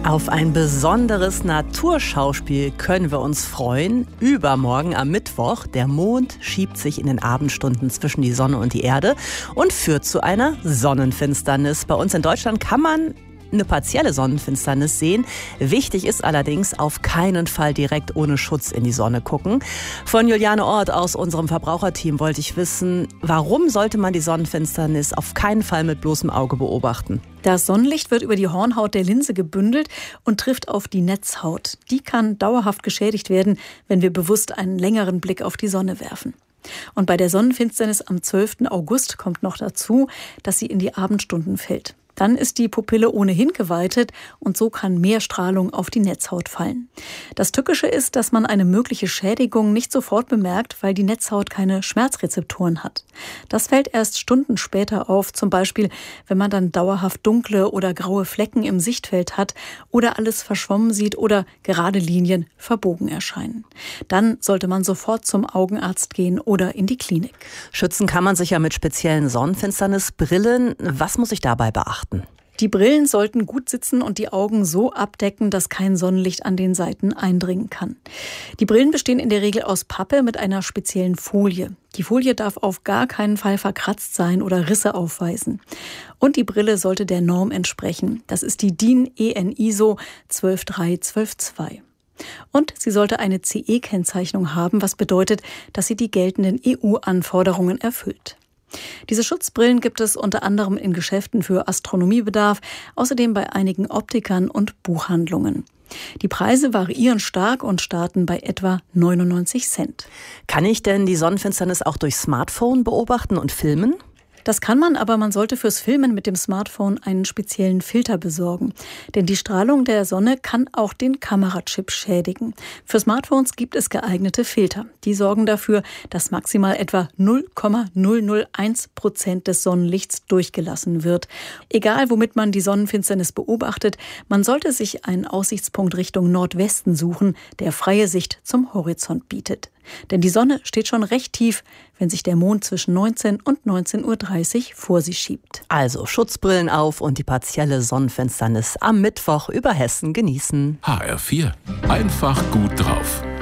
Auf ein besonderes Naturschauspiel können wir uns freuen. Übermorgen am Mittwoch. Der Mond schiebt sich in den Abendstunden zwischen die Sonne und die Erde und führt zu einer Sonnenfinsternis. Bei uns in Deutschland kann man eine partielle Sonnenfinsternis sehen. Wichtig ist allerdings, auf keinen Fall direkt ohne Schutz in die Sonne gucken. Von Juliane Ort aus unserem Verbraucherteam wollte ich wissen, warum sollte man die Sonnenfinsternis auf keinen Fall mit bloßem Auge beobachten? Das Sonnenlicht wird über die Hornhaut der Linse gebündelt und trifft auf die Netzhaut. Die kann dauerhaft geschädigt werden, wenn wir bewusst einen längeren Blick auf die Sonne werfen. Und bei der Sonnenfinsternis am 12. August kommt noch dazu, dass sie in die Abendstunden fällt. Dann ist die Pupille ohnehin geweitet und so kann mehr Strahlung auf die Netzhaut fallen. Das Tückische ist, dass man eine mögliche Schädigung nicht sofort bemerkt, weil die Netzhaut keine Schmerzrezeptoren hat. Das fällt erst Stunden später auf, zum Beispiel, wenn man dann dauerhaft dunkle oder graue Flecken im Sichtfeld hat oder alles verschwommen sieht oder gerade Linien verbogen erscheinen. Dann sollte man sofort zum Augenarzt gehen oder in die Klinik. Schützen kann man sich ja mit speziellen Sonnenfinsternisbrillen. Was muss ich dabei beachten? Die Brillen sollten gut sitzen und die Augen so abdecken, dass kein Sonnenlicht an den Seiten eindringen kann. Die Brillen bestehen in der Regel aus Pappe mit einer speziellen Folie. Die Folie darf auf gar keinen Fall verkratzt sein oder Risse aufweisen. Und die Brille sollte der Norm entsprechen. Das ist die DIN EN ISO 12312-2. Und sie sollte eine CE-Kennzeichnung haben, was bedeutet, dass sie die geltenden EU-Anforderungen erfüllt. Diese Schutzbrillen gibt es unter anderem in Geschäften für Astronomiebedarf, außerdem bei einigen Optikern und Buchhandlungen. Die Preise variieren stark und starten bei etwa 99 Cent. Kann ich denn die Sonnenfinsternis auch durch Smartphone beobachten und filmen? Das kann man, aber man sollte fürs Filmen mit dem Smartphone einen speziellen Filter besorgen. Denn die Strahlung der Sonne kann auch den Kamerachip schädigen. Für Smartphones gibt es geeignete Filter. Die sorgen dafür, dass maximal etwa 0,001% des Sonnenlichts durchgelassen wird. Egal, womit man die Sonnenfinsternis beobachtet, man sollte sich einen Aussichtspunkt Richtung Nordwesten suchen, der freie Sicht zum Horizont bietet. Denn die Sonne steht schon recht tief, wenn sich der Mond zwischen 19 und 19:30 Uhr vor sie schiebt. Also Schutzbrillen auf und die partielle Sonnenfinsternis am Mittwoch über Hessen genießen. HR4. Einfach gut drauf.